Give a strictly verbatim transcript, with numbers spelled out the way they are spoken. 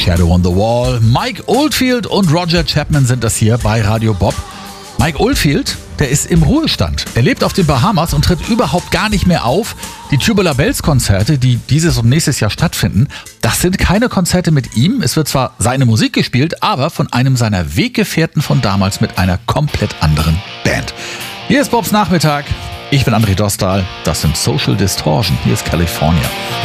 Shadow on the Wall. Mike Oldfield und Roger Chapman sind das hier bei Radio Bob. Mike Oldfield, der ist im Ruhestand. Er lebt auf den Bahamas und tritt überhaupt gar nicht mehr auf. Die Tubular Bells Konzerte, die dieses und nächstes Jahr stattfinden, das sind keine Konzerte mit ihm. Es wird zwar seine Musik gespielt, aber von einem seiner Weggefährten von damals mit einer komplett anderen Band. Hier ist Bobs Nachmittag. Ich bin André Dostal. Das sind Social Distortion. Hier ist California.